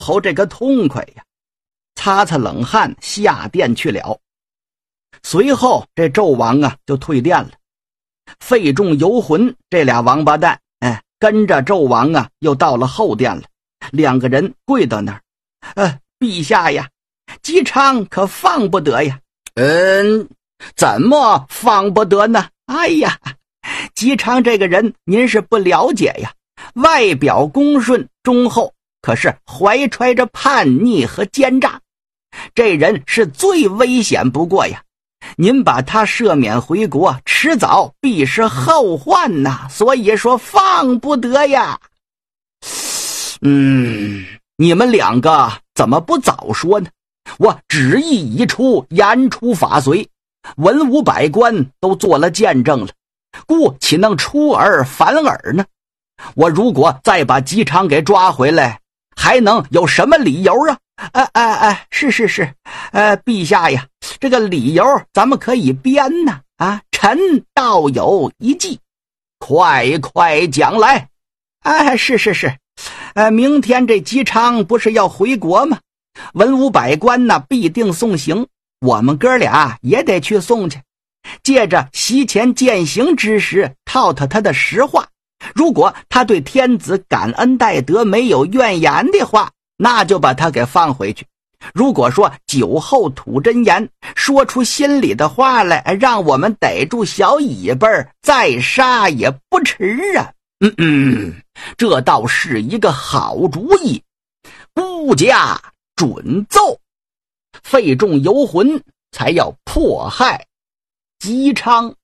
侯这个痛快呀，擦擦冷汗，下殿去了。随后这纣王啊就退殿了，费仲、游魂这俩王八蛋跟着纣王啊又到了后殿了。两个人跪到那儿，陛下呀，姬昌可放不得呀。怎么放不得呢？哎呀，姬昌这个人您是不了解呀，外表恭顺忠厚，可是怀揣着叛逆和奸诈，这人是最危险不过呀。您把他赦免回国，迟早必是后患呐，所以说放不得呀。你们两个怎么不早说呢？我旨意已出，言出法随，文武百官都做了见证了，故岂能出尔反尔呢？我如果再把姬昌给抓回来，还能有什么理由啊？是，陛下呀，这个理由咱们可以编呢。臣倒有一计，快讲来。是，明天这姬昌不是要回国吗？文武百官呢必定送行，我们哥俩也得去送去，借着席前饯行之时套他的实话。如果他对天子感恩戴德没有怨言的话，那就把他给放回去。如果说酒后吐真言，说出心里的话来，让我们逮住小尾巴再杀也不迟啊。这倒是一个好主意，孤家准奏。费仲游魂才要迫害姬昌。